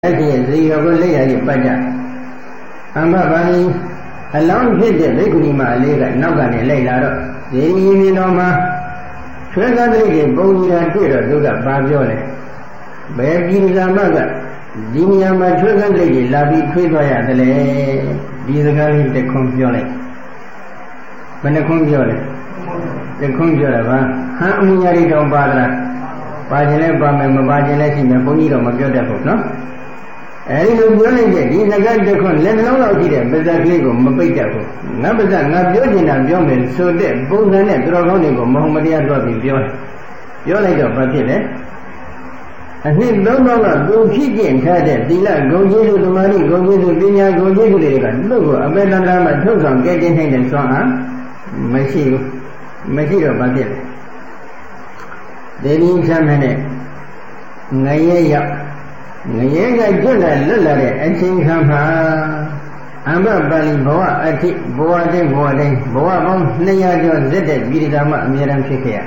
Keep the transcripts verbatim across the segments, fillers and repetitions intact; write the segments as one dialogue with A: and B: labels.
A: အဲ့ဒီဇီယောကိုလက်ရည်ပတ်ကြအမ္ဘပါဠိအလောင်းဖြစ်တဲ့ဘိက္ခုနီမလေးကနောက်ကနေလိုက်လာတော့ဒီမြင်တော်မှာဆွဲကားတဲ့ကြီးပုံကြီးတာတွေ့တော့သူကဘာပြောလဲဘယ်ပြည်ဇာမကဒီနေရာမှာဆွဲကားတဲ့ကြီးလာပြီးထွေးသွားရတယ်လေဒီစကားလေးတစ်ခွန်းပြောလိုက်ဘယ်နှခွန်းပြောလဲတစ်ခွန်းပြောတာပါဟန်အမှုရာတွေတောင်ပါသလားပါခြင်းလဲပါမယ်မပါခြင်းလဲရှိမယ်ဘုန်းကြီးတော့မပြောတတ်ဘူးနော်အဲဒီလိုပြောလိုက်တဲ့ဒီစကားတစ်ခွန်းလက်နှလုံးလောက်ရှိတဲ့ပါဇက်ကလေးကိုမပိတ်တတ်ဘူးငါပါဇက်ငါပြောချင်တာပြောမယ်ဆိုတဲ့ပုံစံနဲ့သူတော်ကောင်းတွေကိုမဟုတ်မတရားတော့ပြီးပြောတယ်ပြောလိုက်တော့ဘာဖြစ်လဲအနှစ်သုံးသောကသူဖြစ်ကျင့်ထားတဲ့သီလဂုဏ်ကြီးစုသမာဓိဂုဏ်ကြီးစုပညာဂုဏ်ကြီးစုတွေကသူ့ကိုအပေတန္တရာမှာထုတ်ဆောင်ကြဲကျင်းနိုင်တဲ့စွမ်းအားမရှိဘူးမရှိတော့ဘာဖြစ်လဲဒီနည်းချမ်းနဲ့ငရဲရောက်ငရဲကကျွတ်လာလွတ်လာတဲ့အချိန်ခါမှာအမ္ဘပါဠိဘဝအထိဘဝတိုင်းဘဝတိုင်းဘဝပေါင်းနှစ်ရာကျော်ဇက်တဲ့ပြည်ဓမ္မအမြဲတမ်းဖြစ်ခဲ့ရ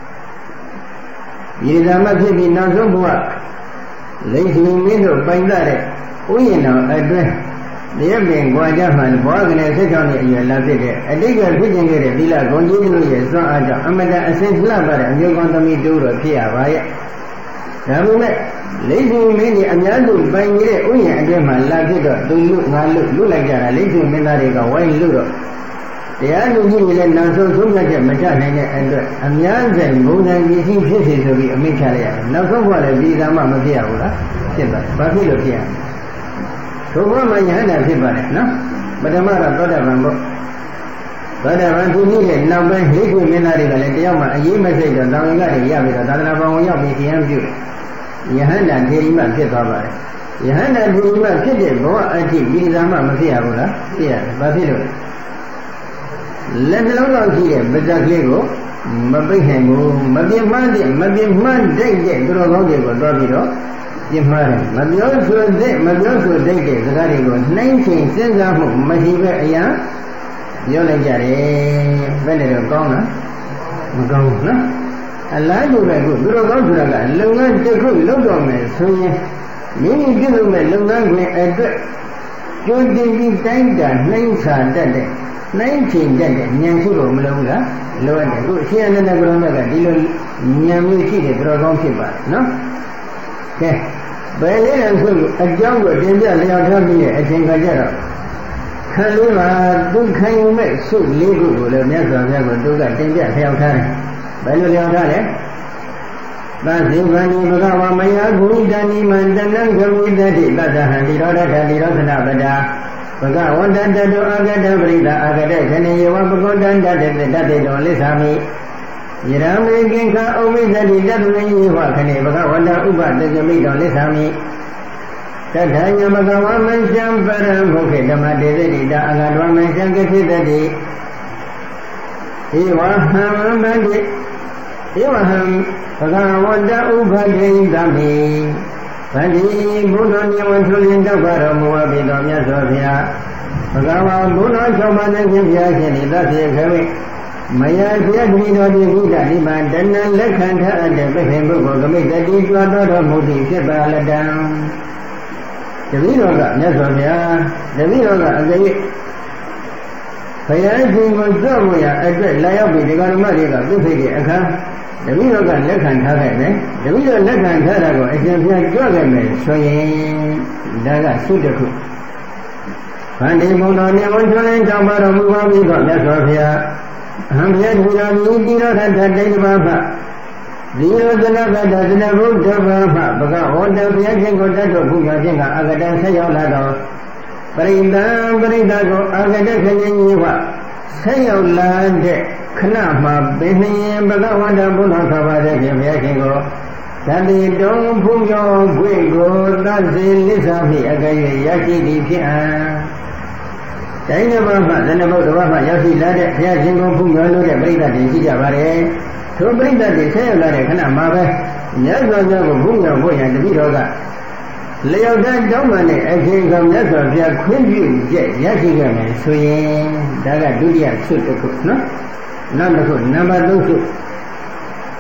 A: ပြည်ဓမ္မဖြစ်ပြီးနောက်ဆုံးဘဝလိမ့်စီမင်းတို့ပိုင်တဲ့ဥယျာဉ်တော်အတွင်းတရားပင်ကြွားကြမှဘဝကနေစိတ်ကောင်းတဲ့အရွယ်လာဖြစ်တဲ့အတိတ်ကဖြစ်ကျင်ခဲ့တဲ့သီလဂုဏ်ကြီးတို့ရဲ့စွမ်းအားကြောင့်အမတန်အစင်လှပတဲ့အမျိုးကောင်းသမီးတို့တော့ဖြစ်ရပါရဲ့ဒါပေမဲ့လိမ့်စီမင်းကြီးအများစုပိုင်နေတဲ့ဥယျာဉ်အတွင်းမှာလာဖြစ်တော့သူလူငါလူလူလိုက်ကြတာလိမ့်စီမင်းသားတွေကဝိုင်းလူတော့တရားလူကြီးတွေလည်းနောက်ဆုံးဆုံးဖြတ်ချက်မချနိုင်တဲ့အတွက်အများဆိုင်ဘုံစံကြီးရှိဖြစ်စေဆိုပြီးအမိန့်ချလိုက်ရတယ်နောက်ဆုံးဘုရားလည်းဒီကမှမဖြစ်ရဘူးလားဖြစ်သွားဘာဖြစ်လို့ဖြစ်ရလဲဒုက္ခမှယဟန္တာဖြစ်ပါလေနော်ပထမတော့သောတာပန်ပေါ့သောတာပန်သူကြီးရဲ့နောက်ပိုင်းလိကွေမင်းသားတွေကလည်းတယောက်မှအရေးမစိတ်တော့တောင်ဝင်ကနေရပြီးတော့သာသနာ့ဘောင်ရောက်ပြီးတရားပြုယဟန္တာထေရီမှဖြစ်သွားပါတယ်ယဟန္တာထေရီမှဖြစ်တဲ့ဘဝအထိဒီကမှမဖြစ်ရဘူးလားဖြစ်ရတယ်ဘာဖြစ်လို့လက်နှလုံးလောက်ရှိတဲ့ပါဇက်ကလေးကိုမပိတ်နိုင်ဘူးမပြင်းမှန်းတဲ့မပြင်းမှန်းတဲ့တဲ့သူတော်ကောင်းတွေကိုတွားပြီးတော့ပြင်းမှားတယ်မပြောဆိုတဲ့မပြောဆိုတဲ့တဲ့စကားတွေကိုနှိမ့်ချိန်စဉ်းစားမှုမရှိပဲအရာပြောလိုက်ကြတယ်ဘယ်နဲ့တော့ကောင်းလားမကောင်းဘူးနော်အလားတူပဲခုသူတော်ကောင်းဆိုတာကလုပ်ငန်းတစ်ခုလုပ်တော့မယ်ဆိုရင်မိမိပြုလုပ်မဲ့လုပ်ငန်းခွင်အတွက်ကြိုတင်ပြီးတိုင်းတာနှိမ့်စာတတ်တဲ့နှိမ့်ချိန်တတ်တဲ့ဉာဏ်ရှိဖို့မလိုဘူးလားလိုရတယ်ခုအရှင်အနန္ဒကရောမြတ်ကဒီလိုဉာဏ်မျိုးရှိတဲ့သူတော်ကောင်းဖြစ်ပါတယ်နော်ကဲဘယ်လေးလဲဆိုအကြောင်းကိုတင်ပြလျောက်ထားပြီးတဲ့အချိန်ခါကျတော့ခံလို့ပါသူခံယူမဲ့စုလေးခုကိုလည်းမြတ်စွာဘုရားကသူကတင်ပြလျောက်ထားတယ်ဘယ်လိုလျောက်ထားလဲသဇိဗန္ဒီဘဂဝါမယဂုတဏိမန္တနံဂဝိတတိတသဟံတိရောဓထတိရောသနပဒာဘဂဝန္တတတောအာဂတပရိသအာဂတခဏေယဝပကောတံတတ္တတတ္တေတောလိသမိယရမေကင်္ခာဩမိသတိတတ္တဝိယေဝခဏေဘဂဝန္တဥပတဇမိတောလိသမိတထညမကဝမဉ္စံပရံဘုခေဓမ္မတေတိတာအဂတဝမဉ္စံကတိတတိဧဝဟံမန္တိဧဝဟံဘဂဝန္တဥပတိသမိဗန္တိဘုဒ္ဓမြတ်ဝထွလင်းတောက်ပါတော်မူအပ်ပြီးတော်မြတ်စွာဘုရားဘဂဝါဘုရား၆ပါးနဲ့ရှင်ဘုရားရှင်ဤသဖြင့်ခေဝိမယဘုရားတတိတော်ဒီဘုဒ္ဓဒီမှာတဏ္ဍလက်ခံထားအပ်တဲ့ပစ္စေပုဂ္ဂိုလ်ကမိတ်တတိကြွားတော်တော်မူသည်ဖြစ်ပါလတံတပည့်တော်ကမြတ်စွာဘုရားတပည့်တော်ကအကြိမ်ဘုရားရှင်ကိုကြောက်ရအတွက်လာရောက်ပြီးဒီကရမတွေကသူ့ဖိတ်တဲ့အခါတပည့်တော်ကလက်ခံထားခဲ့တယ်တပည့်တော်လက်ခံထားတာကိုအရှင်ဘုရားကြွခဲ့မယ်ဆိုရင်ဒါကသုတခုဗန္ဒီဘုံတော်နေဝန်ချွန်ရင်ကြောင့်ပါတော်မူပါပြီးတော့မြတ်စွာဘုရားအဟံဘုရားဒီတော်မြည်တိတော်ထတိတ်ပါဖဒီရောသနဗတ္တသနဘုဒ္ဓဘာဖဘဂဝန္တဘုရားရှင်ကိုတတ်တော်ဘုရားရှင်ကအဂတံဆက်ရောက်လာတော့ပရိသံပရိသကိုအာဂတခဏင်းကြီးဝဆက်ရောက်လာတဲ့ခဏမှာပင်နှင်ဘဂဝန္တဘုရားခပါတဲ့ရှင်ဘုရားရှင်ကိုတတိတုံဖူးရောခွေကိုသစေလိစ္ဆာမိအကရဲ့ရရှိသည်ဖြစ်အံတိုင်းတစ်ပါးမှသနဘုဒ္ဓဘာမှရောက်ရှိလာတဲ့ဘုရားရှင်ကိုဖူးရောလို့တဲ့ပရိသတ်တွေရှိကြပါတယ်ထိုပရိသတ်တွေဆက်ရောက်လာတဲ့ခဏမှာပဲမြတ်စွာဘုရားကိုဖူးရောဖို့ရန်တပည့်တော်ကလျောက်တန်းတောင်းပန်တဲ့အချိန်ကမြတ်စွာဘုရားခွင့်ပြုချက်ရရှိခဲ့မယ်ဆိုရင်ဒါကဒုတိယဆုတစ်ခုနော်နောက်တစ်ခုနံပါတ်သုံးဆု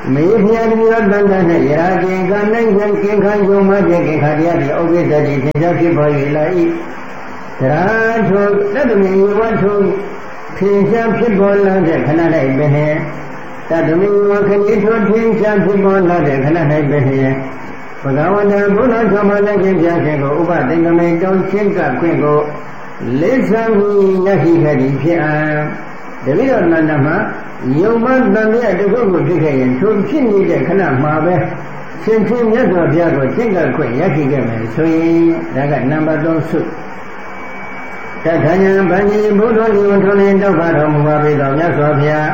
A: မေဖျားတိရောတန်တနဲ့ရာကျင်ကနိုင်ခံကင်ခံယုံမကျင်ကင်ခါတရားတိဥပ္ပစ္စတိသင်္ချာဖြစ်ပေါ်၍လာ၏တရားထိုတတ္တမေဝတ်ထုသင်္ချာဖြစ်ပေါ်လာတဲ့ခဏ၌ပဲဟဲ့တတ္တမေဝခဏိထိုသင်္ချာဖြစ်ပေါ်လာတဲ့ခဏ၌ပဲဟဲ့ဘဂဝန္တဘုရားသမဏေခြင်းပြခြင်းကိုဥပသင်္ကမေတောင်းရှင်းကခွင့်ကိုလိစ္ဆာမိရရှိခဲ့သည်ဖြစ်အံတတိယနန္ဒမှာယုံမတန်မြတ်တခုကိုဖြစ်ခဲ့ရင်ထိုဖြစ်နေတဲ့ခဏမှာပဲရှင်ဖြစ်မြတ်စွာဘုရားကိုရှင်းကခွင့်ရရှိခဲ့မယ်ဆိုရင်ဒါကနံပါတ်သုံးစုတထဉ္ဇံဗန္ဒီဘုဒ္ဓနိဝထုံးရင်တောက်ပါတော်မူပါပေသောမြတ်စွာဘုရား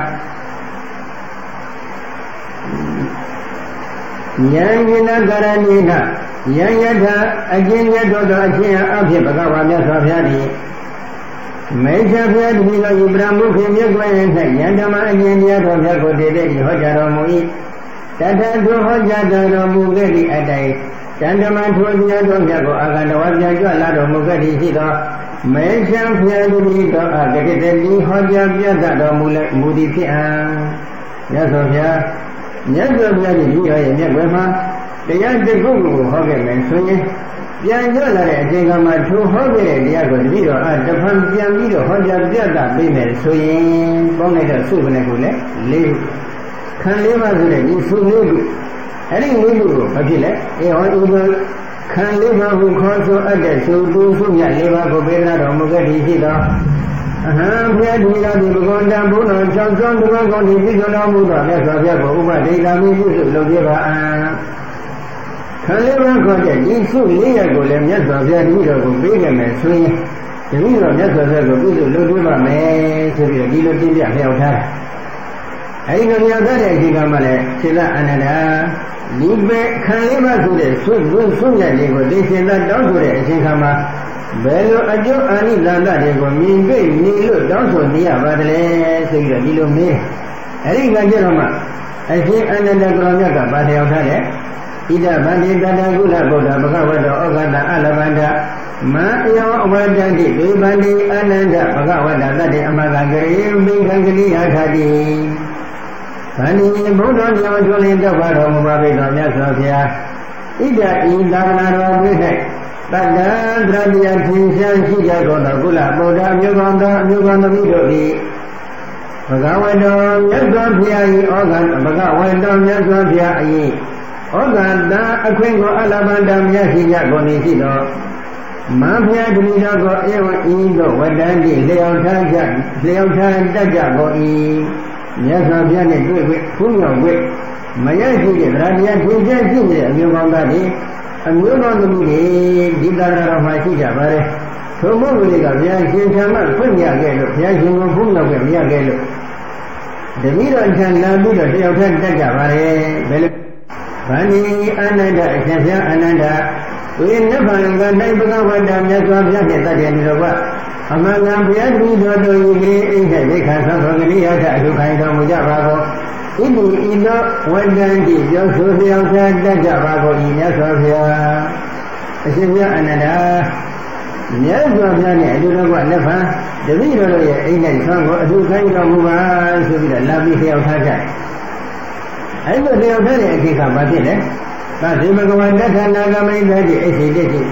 A: ယံဉာဏကာရဏိနယံယထာအကျဉ်းရတော်သောအချင်းအဖြစ်ဘဂဝါမြတ်စွာဘုရားသည်မေချဘုရားတတိယဤပရမုခေမြတ်ကွယ်၌ယံဓမ္မအကျဉ်းတရားတော်မြတ်ကိုတည်တည်ဟောကြားတော်မူ၏တထသူဟောကြားတော်မူခဲ့သည့်အတိုင်းတန်ဓမ္မထိုတရားတော်မြတ်ကိုအာဂန္တဝါပြန်ကြွလာတော်မူခဲ့သည်ရှိသောမေချဘုရားတတိတော်အကတိတတိဟောကြားပြသတော်မူလဲမူသည်ဖြစ်အံမြတ်စွာဘုရားမြတ်စွာဘုရားကြီးရောရဲ့မြတ်ွယ်မှာတရားတစ်ခုကိုဟောခဲ့မယ်ဆိုရင်ပြန်ကြလာတဲ့အချိန်ကမှထိုဟောခဲ့တဲ့တရားကိုတပည့်တော်အတဖန်ပြန်ပြီးတော့ဟောကြားပြသပေးမယ်ဆိုရင်ပေါင်းလိုက်တဲ့စုကနေကိုလည်းလေးခံလေးပါဆိုတဲ့ဒီစုလေးခုအဲ့ဒီလေးခုကိုဘာဖြစ်လဲအေဟောဥပခံလေးပါကိုခေါ်ဆိုအပ်တဲ့စုသူစုမြတ်လေးပါကိုပေးနာတော်မူခဲ့သည်ရှိသောအဟံဘုရားဒီလာဒီဘဂဝန္တဘုရားကြောင့်ကြောင့်ဒီဘဂဝန္ဒီပြည့်စုံတော်မူသောမြတ်စွာဘုရားကိုဥပဒေတာမိပြုစုလုပ်ပြပါအံခံလေးပါခေါ်တဲ့ဒီစုလေးရကိုလည်းမြတ်စွာဘုရားတပည့်တော်ကိုပေးခဲ့မယ်ဆိုရင်တပည့်တော်မြတ်စွာဘုရားကိုပြုစုလုပ်ပြပါမယ်ဆိုပြီးဒီလိုပြပြလျှောက်ထားတယ်အဲဒီလိုလျှောက်ထားတဲ့အချိန်ကမှလည်းစေလအနန္ဒာဒီပဲခံလေးပါဆိုတဲ့စုစုစုမြတ်လေးကိုသိရှင်သာတောင်းဆိုတဲ့အချိန်ခါမှာဘယ်လိုအကျိုးအာနိသန္တတွေကိုမြင်တွေ့နေလို့တောင်းဆိုနေရပါသလဲဆိုပြီးတော့ဒီလိုမေးအဲဒီကကြတော့မှအရှင်အနန္ဒကရောမြတ်ကဗာလျှောက်ထားတဲ့ဣဒဗန္တိတတကုလဗုဒ္ဓဘဂဝတောဩဃတအလဗန္တမယောအဝတ္တတိဒေဗန္တိအနန္ဒဘဂဝတတတေအမဂဂရေမိခံကလိယထာတိဗန္တိဘုဒ္ဓညောထွန်းလင်းတောက်ပါတော်မူပါပေသောမြတ်စွာဘုရားဣဒဤသာသနာတော်ပြု၌တတ္တသရတိယသင်္ချာရှိကြသောကုလဗုဒ္ဓမျိုးကောင်းသောအမျိုးကောင်းသမီးတို့သည်ဘဂဝတောမြတ်စွာဘုရား၏ဩဃဘဂဝတောမြတ်စွာဘုရား၏ဩဃတာအခွင့်ကိုအလဗန္တမြတ်ရှိကြကုန်၏ရှိသောမဘုရားတတိတော်ကိုဧဝံဤသို့ဝတ္တန်တိလျောက်ထားကြလျောက်ထားတတ်ကြကုန်၏မြတ်စွာဘုရားနှင့်တွေ့ခွင့်ဖူးမြောက်ခွင့်မရရှိတဲ့တရားတရားသင်္ချာရှိတဲ့အမျိုးကောင်းသားတွေအမျိုးကောင်းသမီးတွေဒီသာရတော်မှာရှိကြပါလေထို့မို့လူတွေကဘုရားရှင်ဆံမဖွင့်ရခဲ့လို့ဘုရားရှင်ကိုဖူးမြောက်ခွင့်မရခဲ့လို့တပည့်တော်ထံလာပြီးတော့တယောက်ထက်တက်ကြပါလေဘယ်လိုဗန္ဒီအနန္ဒအရှင်ဘုရားအနန္ဒဝိနဗ္ဗံကနိုင်ဘဂဝတ္တမြတ်စွာဘုရားနှင့်တတ်တယ်လို့ကအမှန်ကဘုရားတပည့်တော်တို့၏အိဋ္ဌဒိဋ္ဌဆောသောကလိယထအထုခိုင်းတော်မူကြပါကုန်ဣတိဤသောဝတ္တန်တိပြောဆိုလျောက်ထားတတ်ကြပါကုန်၏မြတ်စွာဘုရားအရှင်ဘုရားအနန္ဒမြတ်စွာဘုရားနဲ့အတူတကွလက်ဖန်တပည့်တော်တို့ရဲ့အိဋ္ဌဆောကိုအထုခိုင်းတော်မူပါဆိုပြီးတော့လာပြီးလျောက်ထားကြအဲ့လိုလျောက်ထားတဲ့အခေကဘာဖြစ်လဲသဗ္ဗေဘဂဝန္တထနာဂမိတ္တိအစီတိတိ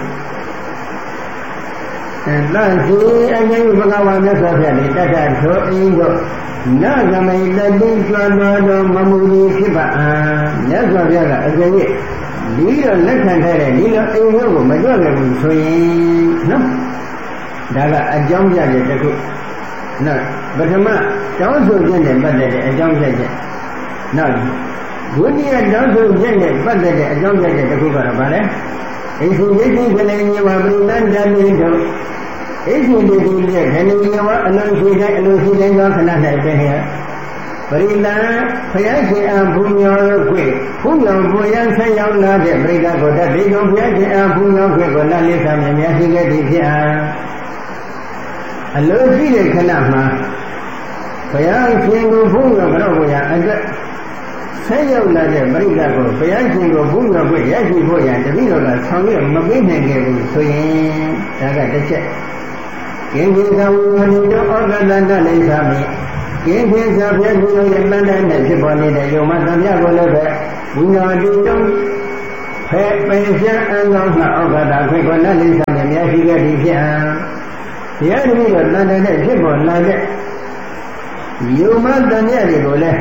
A: သံစီအငြိဘဂဝါမြတ်စွာဘုရားနဲ့တတ္တသောအင်းတို့နာဂမိတ္တိကျွမ်းတော်မမူသည်ဖြစ်ပါအာမြတ်စွာဘုရားကအကြိမ်ဒီတော့လက်ခံထားတဲ့ဒီလိုအိမ်မျိုးကိုမကြွခဲ့ဘူးဆိုရင်နော်ဒါကအကြောင်းပြချက်တစ်ခုနော်ပထမတောင်းဆိုခြင်းနဲ့ပတ်သက်တဲ့အကြောင်းပြချက်နောက်ဒုတိယတောင်းဆိုခြင်းနဲ့ပတ်သက်တဲ့အကြောင်းပြချက်တစ်ခုကတော့ဗာလဲအိသုယတိခဏညဝပရိသန္တတိတို့အိသုယတိရဲ့ခဏညဝအလုံးရှိတဲ့အလုံးရှိတဲ့သောခဏ၌ပဲဟဲ့ပရိသန္ဖယားရှင်အားဘုံမြော်ခွင့်ဘုံမြော်ကိုရန်ဆက်ရောက်လာတဲ့ပရိသတ်ကိုတတ်ဒီကုံဖယားရှင်အားဘုံမြော်ခွင့်ကိုလက်လေးစားမြများရှိခဲ့သည်ဖြစ်အားအလုံးရှိတဲ့ခဏမှာဘုရားရှင်ကိုဘုံမြော်ကြောင့်ရအတွက်ဆက်ရောက်လာတဲ့ပရိသတ်ကိုဘုရားရှင်ကိုဘုံမြော်ခွင့်ရရှိဖို့ရတပည့်တော်ကဆောင်ရွက်မပေးနိုင်ခဲ့ဘူးဆိုရင်ဒါကတစ်ချက်ကိဉ္စီကဝိဝဏိတောဩဃတန္တလိသမိဣကင်းခြင်းစာပြည့်စုံရဲ့တန်တဲ့နဲ့ဖြစ်ပေါ်နေတဲ့ယုံမှသံဃာကိုလည်းပဲဝိညာဉ်တူတုံးဖဲပင်စံအံကောင်းမှဩဃတာခွေကောနလိသနဲ့မျက်ရှိခဲ့သည်ဖြစ်အောင်တရားတပည့်တော်တန်တဲ့နဲ့ဖြစ်ပေါ်လာတဲ့ယုံမှသံဃာတွေကိုလည်း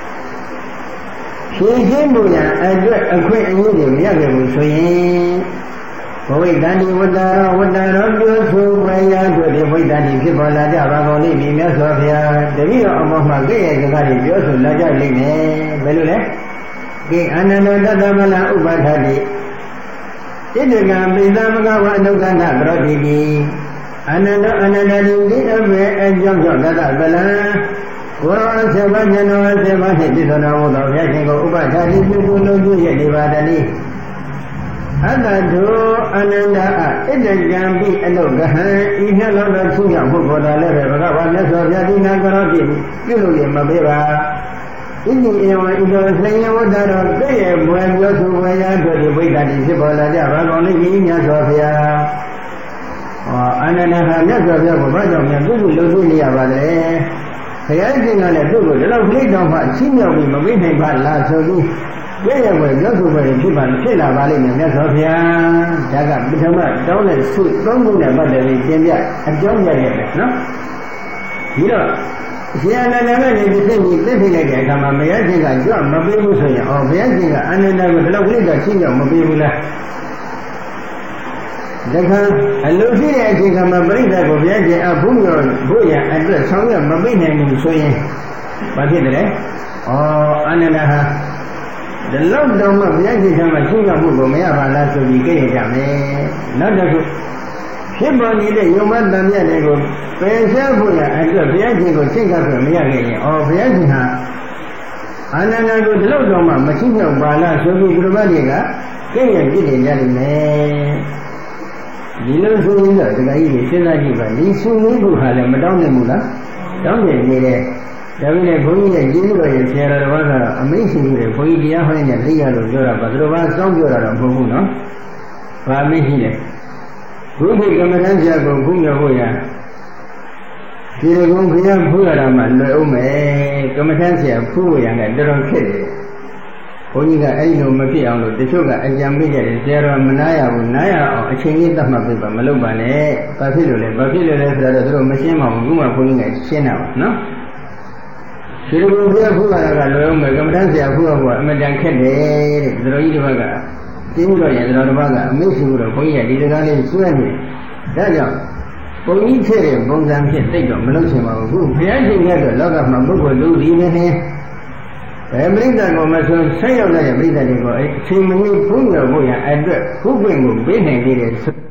A: ဖြည့်ရှင်းမှုရန်အတွက်အခွင့်အရေးတွေမရခဲ့ဘူးဆိုရင်ဘဝိတ္တတိဝတ္တရောဝတ္တရောပြောဆိုဝေယတို့ဒီဝိတ္တတိဖြစ်ပေါ်လာကြပါကုန်လိမ့်မည်မြတ်စွာဘုရားတပည့်တော်အမောမှကိရဲ့စကားတွေပြောဆိုလာကြလိမ့်မယ်ဘယ်လိုလဲကိအနန္တတတမလဥပဋ္ဌတိဣတကံပိသမကဝအနုကန္တကရောတိတိအနန္တအနန္တတိဒီအဘေအကြောင်းကြောင့်တတကလံကိုရောဆေဘဉ္ဇနောဆေဘနှင့်ပြည့်စုံတော်မူသောဘုရားရှင်ကိုဥပဋ္ဌတိပြုပြုလုံးကျွရဲ့နေပါတည်းအတ္တတောအနန္တအဣတကံပိအနုကဟံဤနှလုံးတော်ချင်းကြောင့်ဘုရားတော်လည်းပဲဘဂဝါမြတ်စွာဘုရားဒီနာကရောတိပြုလို့ရမပေးပါဣတိဧဝံဣတောသယဝတ္တရောတည့်ရဲ့ဘွယ်ပြောဆိုဝေယတို့ဒီဝိတ္တတိဖြစ်ပေါ်လာကြပါကုန်လိမ့်မည်မြတ်စွာဘုရားဟောအနန္တဟာမြတ်စွာဘုရားကိုဘာကြောင့်များပြုလို့လုံးကျွနေရပါလဲဘုရားရှင်ကလည်းသူ့ကိုဒီလောက်ခိတောင်မှချင်းမြောက်ပြီးမပေးနိုင်ပါလားဆိုပြီးပြည့်ရဝဲရောက်ဆိုပဲဖြစ်ပါဖြစ်လာပါလိမ့်မယ်မြတ်စွာဘုရားဒါကပထမတောင်းတဲ့ဆုသုံးခုနဲ့ပတ်သက်ပြီးပြင်ပြအကြောင်းရရတယ်နော်ဒီတော့ရှင်အနန္ဒနဲ့နေပြီးသိပြီးသိသိလိုက်တဲ့အခါမှာဘုရားရှင်ကကြွမပေးဘူးဆိုရင်အော်ဘုရားရှင်ကအနန္ဒကိုဒီလောက်ခိတောင်ချင်းမြောက်မပေးဘူးလားဒါကအလိုရှိတဲ့အချိန်ကမှပြိဿကိုဘုရားရှင်အဘုရောဘုရအတွက်ဆောင်းရမပေးနိုင်ဘူးဆိုရင်ဘာဖြစ်တယ်လဲဩအနန္ဒဟာဒီလောက်တော့မှဘုရားရှင်ကမှရှင်းရမှုကိုမရပါလားဆိုပြီးကြည့်ရကြမယ်နောက်တစ်ခုဖြစ်ပေါ်နေတဲ့ယုံမတန်မြတ်တွေကိုပယ်ရှားဖို့ရအတွက်ဘုရားရှင်ကိုရှင်းကပ်ဖို့မရခဲ့ရင်ဩဘုရားရှင်ဟာအနန္ဒကိုဒီလောက်တော့မှမရှိမြောက်ပါလားဆိုပြီးဘုရားတွေကကြည့်ရကြည့်နေကြလိမ့်မယ်ဒီလိုဆိုရင်တော့ဒကာကြီးတွေစဉ်းစားကြည့်ပါဒီဆုမင်းကဟာလည်းမတောင်းနိုင်ဘူးလားတောင်းနေနေတယ်ဒါပေမဲ့ဘုန်းကြီးရဲ့ကျေးဇူးတော်ရဲ့ဆရာတော်ဘာကတော့အမိန့်ရှိတယ်ဘုန်းကြီးတရားဟောနေသိရလို့ပြောတာပါသူတို့ဘာစောင့်ပြောတာတော့မဟုတ်ဘူးနော်ဘာအမိန့်ရှိလဲဘုရားကမ္မဋ္ဌာန်းဆရာကိုဘုရားဟောရဒီလိုကုန်းခရဖူးရတာမှလွယ်အောင်မယ်ကမ္မဋ္ဌာန်းဆရာဖူးရရင်လည်းတော်တော်ခက်တယ်ဘုန်းကြီးကအဲ့လိုမဖြစ်အောင်လို့တချို့ကအကြံပေးကြတယ်ဆရာတော်မနာရဘူးနားရအောင်အချိန်ကြီးသတ်မှတ်ပေးပါမလုပ်ပါနဲ့ဘာဖြစ်လို့လဲဘာဖြစ်လို့လဲဆိုတော့သူတို့မရှင်းပါဘူးခုမှဘုန်းကြီးကရှင်းတာပါနော်ဒီလိုဘုရားဖူးရတာကလွယ်အောင်မယ်ကမ္မဋ္ဌာန်းဆရာဖူးရဖို့အမတန်ခက်တယ်တဲ့သူတို့ကြီးတစ်ပတ်ကကျင်းတော်ရင်သူတော်တစ်ပတ်ကအမိတ်ရှိလို့ဘုန်းကြီးကဒီစကားလေးစွဲနေဒါကြောင့်ဘုန်းကြီးဖြစ်တဲ့ပုံစံဖြစ်သိတော့မလုပ်ချင်ပါဘူးခုဘုရားရှင်ကတော့လောကမှာပုဂ္ဂိုလ်လူဒီနေနေဘယ်ပရိသတ်ကိုမဆိုဆက်ရောက်တဲ့ပရိသတ်တွေကိုအချိန်မီဖူးရဖို့ရအတွက်ခုပွင့်ကိုပေးနိုင်သေးတယ်